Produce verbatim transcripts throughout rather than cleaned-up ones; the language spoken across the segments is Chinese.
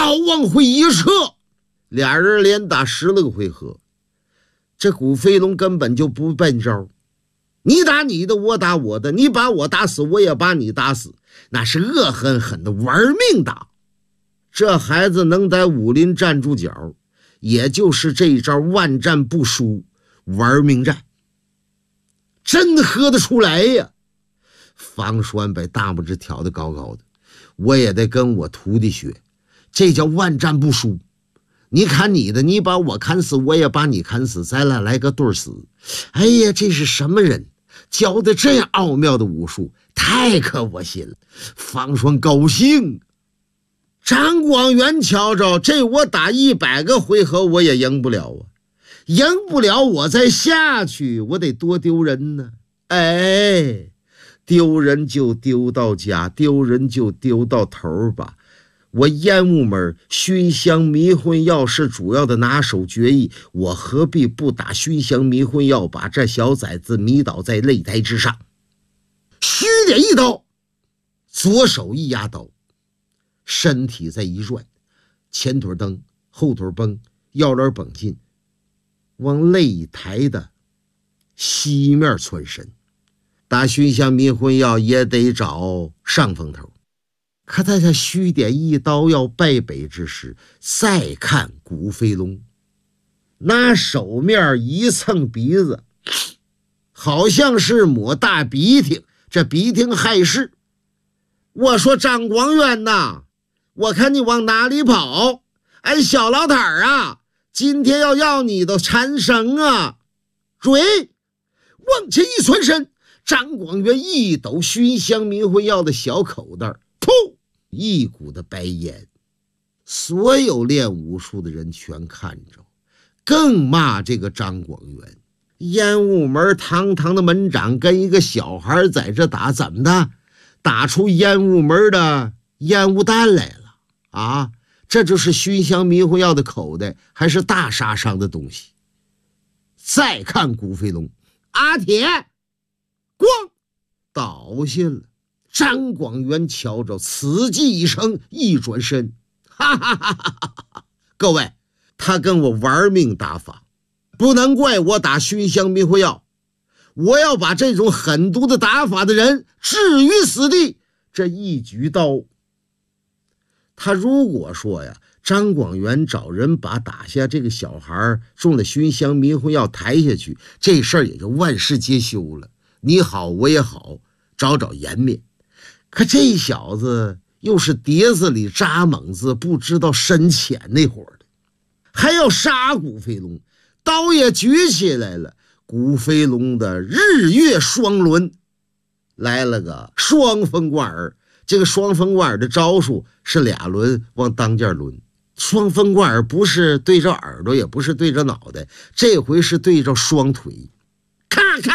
刀往回一撤，俩人连打十了个回合。这古飞龙根本就不笨招，你打你的，我打我的，你把我打死，我也把你打死，那是恶狠狠的玩命打。这孩子能在武林站住脚，也就是这一招万战不输，玩命战，真喝得出来呀。方栓把大拇指挑得高高的，我也得跟我徒弟学，这叫万战不输。你砍你的，你把我砍死，我也把你砍死，咱俩来个对死。哎呀，这是什么人教的这样奥妙的武术，太可我心了。方栓高兴。张广元瞧着，这我打一百个回合我也赢不了啊，赢不了我再下去，我得多丢人呢。哎，丢人就丢到家，丢人就丢到头吧。我烟雾门熏香迷魂药是主要的拿手绝艺，我何必不打熏香迷魂药，把这小崽子迷倒在擂台之上？虚点一刀，左手一压刀，身体在一转，前腿蹬，后腿绷，腰链绷紧，往擂台的西面窜身。打熏香迷魂药也得找上风头。可在他虚点一刀要败北之时，再看古飞龙拿手面一蹭鼻子，好像是抹大鼻涕，这鼻涕害事。我说张广元呐，我看你往哪里跑？哎，小老太儿啊，今天要要你的缠绳啊！追，往前一窜身，张广元一抖熏香迷魂药的小口袋，噗，一股的白烟。所有练武术的人全看着，更骂这个张广元。烟雾门堂堂的门长跟一个小孩在这打，怎么的？打出烟雾门的烟雾弹来了啊！这就是熏香迷魂药的口袋，还是大杀伤的东西。再看古飞龙，阿铁咣倒下了。张广元瞧着，此计一成，一转身，哈哈哈哈哈哈！各位，他跟我玩命打法，不能怪我打熏香迷魂药。我要把这种狠毒的打法的人置于死地。这一举刀，他如果说呀，张广元找人把打下这个小孩中了熏香迷魂药抬下去，这事儿也就万事皆休了。你好我也好，找找颜面。可这小子又是碟子里扎猛子，不知道深浅那会儿的，还要杀古飞龙，刀也举起来了。古飞龙的日月双轮来了个双风贯耳，这个双风贯耳的招数是俩轮往当间抡。双风贯耳不是对着耳朵，也不是对着脑袋，这回是对着双腿，咔咔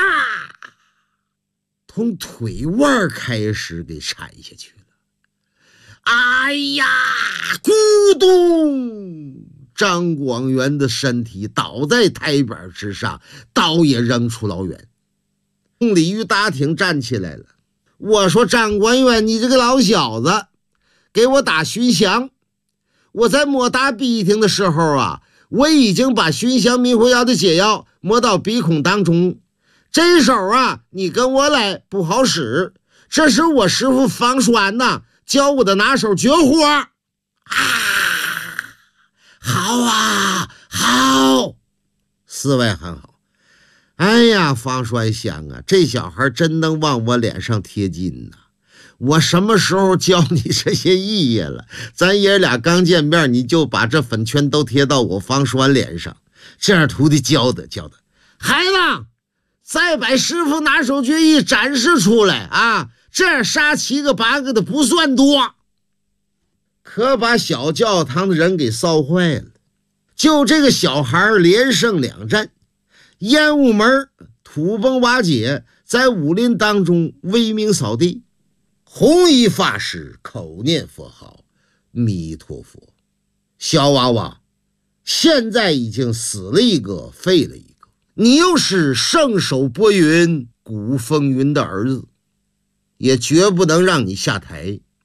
从腿腕开始给铲下去了。哎呀，咕咚！张广元的身体倒在台板之上，刀也扔出老远。鲤鱼打挺站起来了，我说张广元，你这个老小子，给我打熏香。我在摸大鼻涕的时候啊，我已经把熏香迷魂药的解药摸到鼻孔当中。这手啊，你跟我来不好使，这是我师傅方栓呐教我的拿手绝活啊！好啊，好！四位很好。哎呀，方栓香啊，这小孩真能往我脸上贴金呐！我什么时候教你这些艺业了？咱爷俩刚见面，你就把这粉圈都贴到我方栓脸上，这样徒弟教的教的。孩子，再把师傅拿手绝艺展示出来啊！这样杀七个八个的不算多。可把小教堂的人给臊坏了。就这个小孩连胜两战，烟雾门土崩瓦解，在武林当中威名扫地。红衣法师口念佛号，弥陀佛。小娃娃现在已经死了一个，废了一个，你又是圣手拨云古风云的儿子，也绝不能让你下台。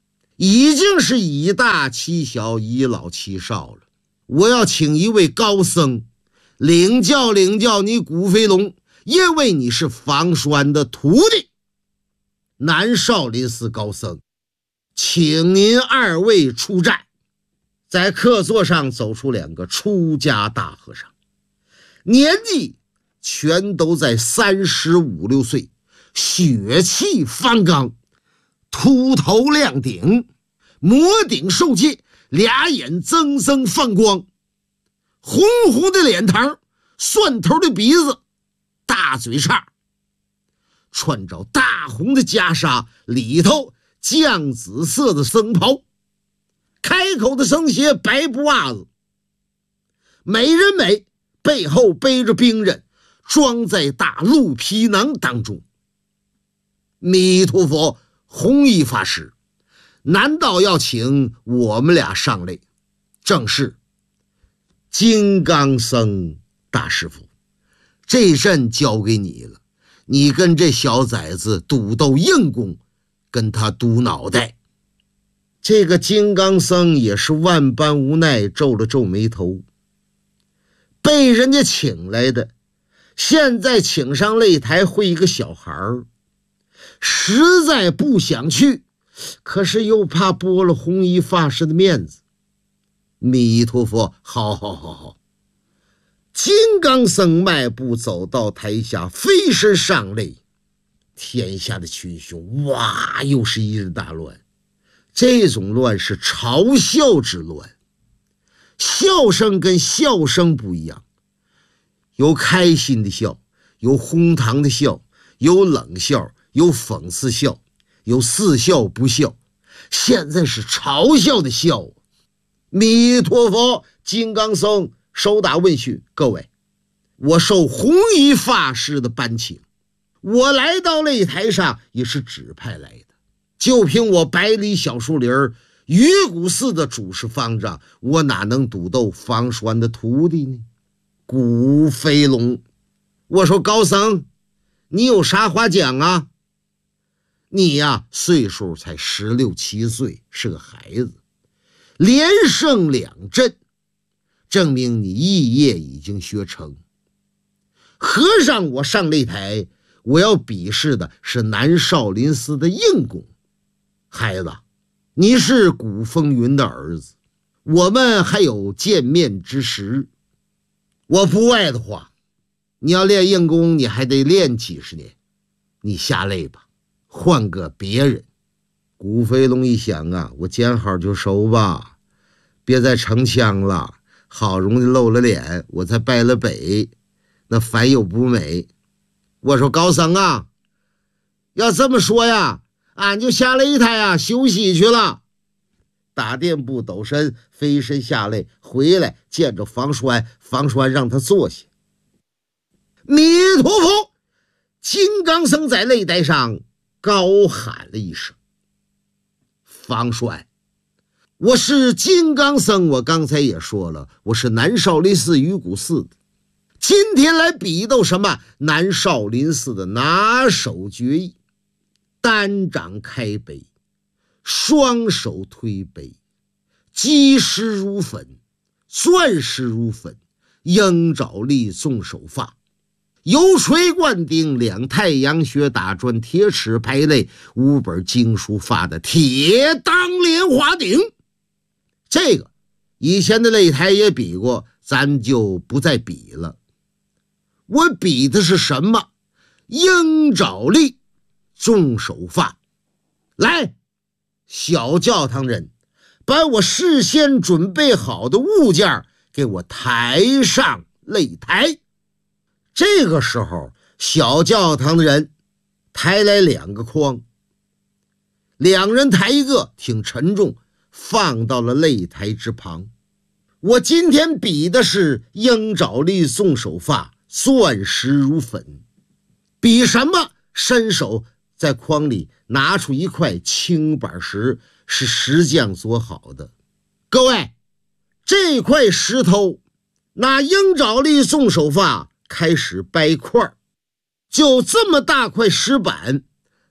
已经是以大欺小，以老欺少了。我要请一位高僧领教领教你古飞龙，因为你是房栓的徒弟。南少林寺高僧，请您二位出战。在客座上走出两个出家大和尚，年纪全都在三十五六岁，血气方刚，秃头亮顶，摩顶受戒，俩眼增增放光，红红的脸膛，蒜头的鼻子，大嘴叉，穿着大红的袈裟，里头绛紫色的僧袍，开口的僧鞋，白布袜子，美人美，背后背着兵刃，装在大鹿皮囊当中。弥陀佛，弘一法师，难道要请我们俩上擂？正是。金刚僧大师傅，这阵交给你了，你跟这小崽子赌斗硬功，跟他赌脑袋。这个金刚僧也是万般无奈，皱了皱眉头。被人家请来的，现在请上擂台会一个小孩儿，实在不想去，可是又怕剥了弘一法师的面子。弥陀佛，好好好好。金刚僧迈步走到台下，飞身上擂。天下的群雄，哇，又是一阵大乱。这种乱是嘲笑之乱，笑声跟笑声不一样，有开心的笑，有哄堂的笑，有冷笑，有讽刺笑，有似笑不笑，现在是嘲笑的笑。弥陀佛，金刚僧手打问讯，各位，我受弘一法师的颁请，我来到擂台上也是指派来的，就凭我百里小树林鱼骨寺的主事方丈，我哪能赌斗房栓的徒弟呢？古飞龙，我说高僧，你有啥话讲啊？你呀，岁数才十六七岁，是个孩子，连胜两阵，证明你艺业已经学成。和尚，我上擂台，我要比试的是南少林寺的硬功。孩子，你是古风云的儿子，我们还有见面之时。我不爱的话，你要练硬功，你还得练几十年。你下擂吧，换个别人。古飞龙一想啊，我见好就收吧，别再逞强了，好容易露了脸，我才败了北，那反有不美。我说高僧啊，要这么说呀，俺就下擂台啊，休息去了。打垫步抖身，飞身下擂，回来见着房栓，房栓让他坐下。弥陀佛，金刚僧在擂台上高喊了一声：房栓，我是金刚僧，我刚才也说了，我是南少林寺鱼骨寺的，今天来比斗什么？南少林寺的拿手绝艺，单掌开杯，双手推杯，击石如粉，钻石如粉，鹰爪力纵手法，油锤灌顶，两太阳穴打砖，铁齿排肋，五本经书发的铁当莲花顶。这个以前的擂台也比过，咱就不再比了。我比的是什么？鹰爪力纵手法。来，小教堂人，把我事先准备好的物件给我抬上擂台。这个时候，小教堂的人抬来两个筐，两人抬一个，挺沉重，放到了擂台之旁。我今天比的是鹰爪力纵手法，钻石如粉。比什么？伸手在筐里拿出一块青板石，是石匠做好的。各位，这块石头拿鹰爪力纵手法开始掰块，就这么大块石板，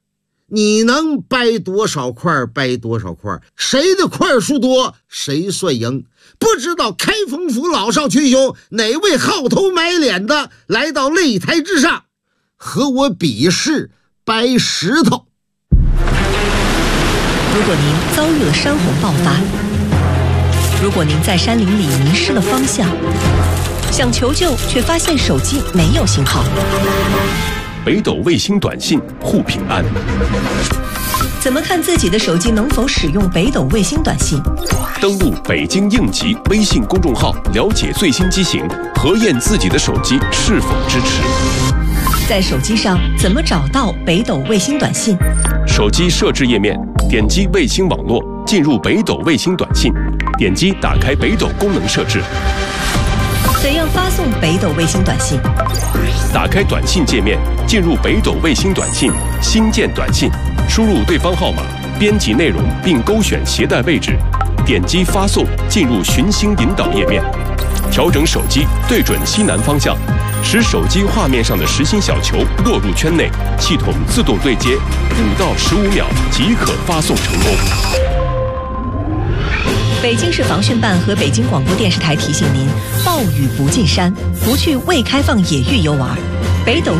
你能掰多少块掰多少块，谁的块数多谁算赢。不知道开封府老少群雄哪位好头买脸的来到擂台之上，和我比试掰石头。 如果您遭遇了山洪爆发，如果您在山林里迷失了方向，想求救却发现手机没有信号， 北斗卫星短信护平安。 怎么看自己的手机能否使用北斗卫星短信？ 登录北京应急微信公众号，了解最新机型，核验自己的手机是否支持。 在手机上怎么找到北斗卫星短信？ 手机设置页面，点击卫星网络，进入北斗卫星短信，点击打开北斗功能设置。 怎样发送北斗卫星短信？ 打开短信界面，进入北斗卫星短信，新建短信，输入对方号码，编辑内容并勾选携带位置，点击发送，进入寻星引导页面，调整手机对准西南方向，使手机画面上的实心小球落入圈内，系统自动对接，五到十五秒即可发送成功。 北京市防汛办和北京广播电视台提醒您：暴雨不进山，不去未开放野域游玩。北斗